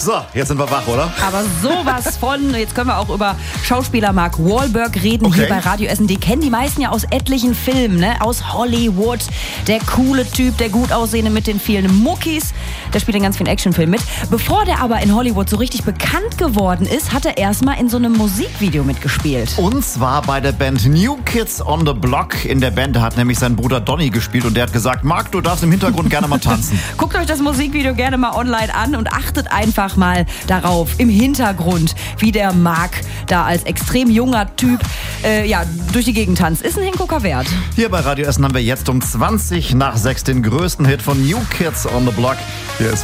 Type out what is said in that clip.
So, jetzt sind wir wach, oder? Aber sowas von. Jetzt können wir auch über Schauspieler Mark Wahlberg reden, hier bei Radio Essen. Die kennen die meisten ja aus etlichen Filmen, ne? Aus Hollywood. Der coole Typ, der gut aussehende mit den vielen Muckis. Der spielt in ganz vielen Actionfilmen mit. Bevor der aber in Hollywood so richtig bekannt geworden ist, hat er erstmal in so einem Musikvideo mitgespielt. Und zwar bei der Band New Kids on the Block. In der Band hat nämlich sein Bruder Donny gespielt und der hat gesagt, Marc, du darfst im Hintergrund gerne mal tanzen. Guckt euch das Musikvideo gerne mal online an und achtet einfach mal darauf, im Hintergrund, wie der Marc da als extrem junger Typ durch die Gegend tanzt. Ist ein Hingucker wert. Hier bei Radio Essen haben wir jetzt um 20 nach 6 den größten Hit von New Kids on the Block. Hier ist